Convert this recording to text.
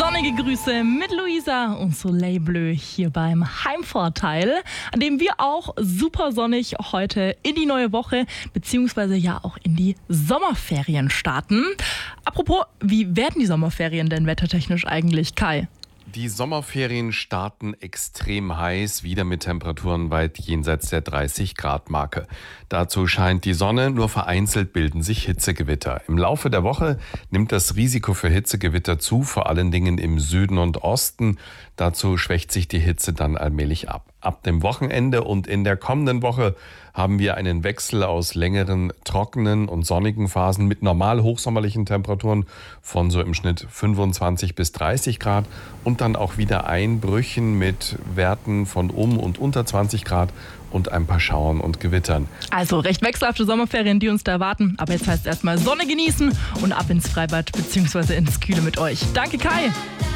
Sonnige Grüße mit Luisa und Soleil Bleu hier beim Heimvorteil, an dem wir auch super sonnig heute in die neue Woche beziehungsweise ja auch in die Sommerferien starten. Apropos, wie werden die Sommerferien denn wettertechnisch eigentlich, Kai? Die Sommerferien starten extrem heiß, wieder mit Temperaturen weit jenseits der 30-Grad-Marke. Dazu scheint die Sonne, nur vereinzelt bilden sich Hitzegewitter. Im Laufe der Woche nimmt das Risiko für Hitzegewitter zu, vor allen Dingen im Süden und Osten. Dazu schwächt sich die Hitze dann allmählich ab. Ab dem Wochenende und in der kommenden Woche haben wir einen Wechsel aus längeren, trockenen und sonnigen Phasen mit normal hochsommerlichen Temperaturen von so im Schnitt 25 bis 30 Grad und dann auch wieder Einbrüchen mit Werten von und unter 20 Grad und ein paar Schauern und Gewittern. Also recht wechselhafte Sommerferien, die uns da erwarten. Aber jetzt heißt erstmal Sonne genießen und ab ins Freibad bzw. ins Kühle mit euch. Danke, Kai.